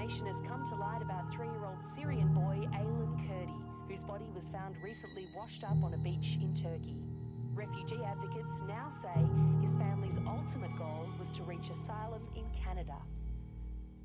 information has come to light about 3-year-old Syrian boy Aylan Kurdi, whose body was found recently washed up on a beach in Turkey. Refugee advocates now say his family